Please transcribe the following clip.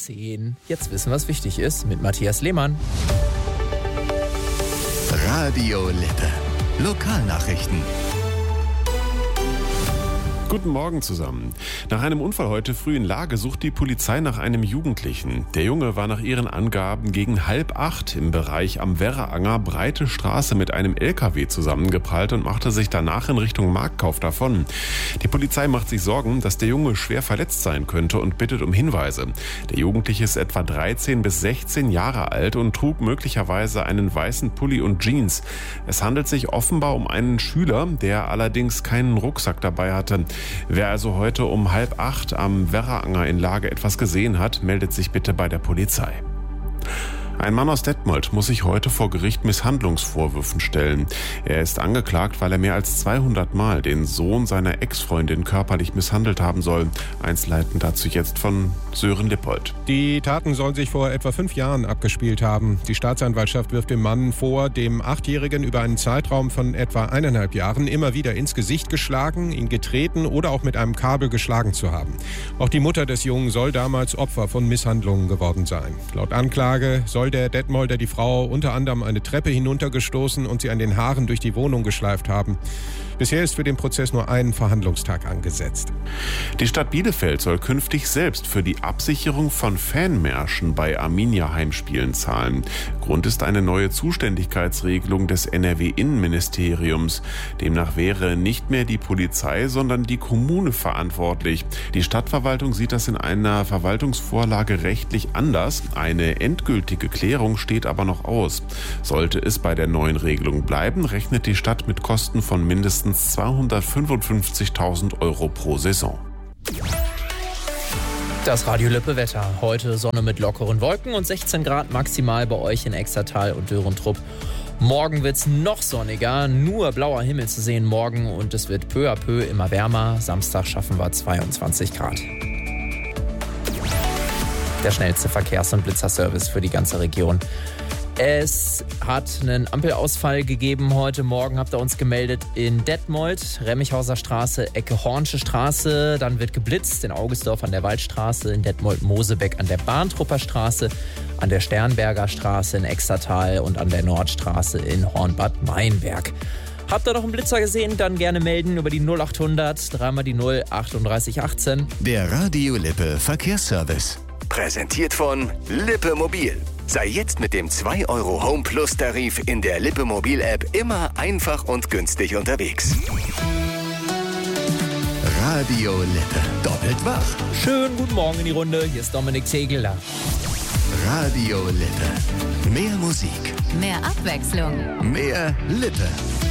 10. Jetzt wissen, was wichtig ist mit Matthias Lehmann. Radio Lippe. Lokalnachrichten. Guten Morgen zusammen. Nach einem Unfall heute früh in Lage sucht die Polizei nach einem Jugendlichen. Der Junge war nach ihren Angaben gegen 7:30 im Bereich am Werraanger Breite Straße mit einem LKW zusammengeprallt und machte sich danach in Richtung Marktkauf davon. Die Polizei macht sich Sorgen, dass der Junge schwer verletzt sein könnte und bittet um Hinweise. Der Jugendliche ist etwa 13 bis 16 Jahre alt und trug möglicherweise einen weißen Pulli und Jeans. Es handelt sich offenbar um einen Schüler, der allerdings keinen Rucksack dabei hatte. Wer also heute um 7:30 am Werraanger in Lage etwas gesehen hat, meldet sich bitte bei der Polizei. Ein Mann aus Detmold muss sich heute vor Gericht Misshandlungsvorwürfen stellen. Er ist angeklagt, weil er mehr als 200 Mal den Sohn seiner Ex-Freundin körperlich misshandelt haben soll. Einzelheiten dazu jetzt von Sören Lippold. Die Taten sollen sich vor etwa 5 Jahren abgespielt haben. Die Staatsanwaltschaft wirft dem Mann vor, dem 8-Jährigen über einen Zeitraum von etwa 1,5 Jahren immer wieder ins Gesicht geschlagen, ihn getreten oder auch mit einem Kabel geschlagen zu haben. Auch die Mutter des Jungen soll damals Opfer von Misshandlungen geworden sein. Laut Anklage soll der Detmolder die Frau unter anderem eine Treppe hinuntergestoßen und sie an den Haaren durch die Wohnung geschleift haben. Bisher ist für den Prozess nur ein Verhandlungstag angesetzt. Die Stadt Bielefeld soll künftig selbst für die Absicherung von Fanmärschen bei Arminia-Heimspielen zahlen. Grund ist eine neue Zuständigkeitsregelung des NRW-Innenministeriums. Demnach wäre nicht mehr die Polizei, sondern die Kommune verantwortlich. Die Stadtverwaltung sieht das in einer Verwaltungsvorlage rechtlich anders. Eine endgültige Klärung steht aber noch aus. Sollte es bei der neuen Regelung bleiben, rechnet die Stadt mit Kosten von mindestens 255.000 Euro pro Saison. Das Radio Lippe Wetter. Heute Sonne mit lockeren Wolken und 16 Grad maximal bei euch in Extertal und Dörentrupp. Morgen wird es noch sonniger, nur blauer Himmel zu sehen morgen und es wird peu à peu immer wärmer. Samstag schaffen wir 22 Grad. Der schnellste Verkehrs- und Blitzerservice für die ganze Region. Es hat einen Ampelausfall gegeben heute Morgen, habt ihr uns gemeldet, in Detmold, Remmichhauser Straße, Ecke Hornsche Straße. Dann wird geblitzt in Augustdorf an der Waldstraße, in Detmold-Mosebeck an der Bahntrupper Straße, an der Sternberger Straße in Extertal und an der Nordstraße in Hornbad Meinberg. Habt ihr noch einen Blitzer gesehen? Dann gerne melden über die 0800 3 mal die 0 38 18. Der Radio Lippe Verkehrsservice. Präsentiert von Lippe Mobil. Sei jetzt mit dem 2 € Home Plus Tarif in der Lippe Mobil App immer einfach und günstig unterwegs. Radio Lippe. Doppelt wach. Schönen guten Morgen in die Runde. Hier ist Dominik Tegeler. Radio Lippe. Mehr Musik. Mehr Abwechslung. Mehr Lippe.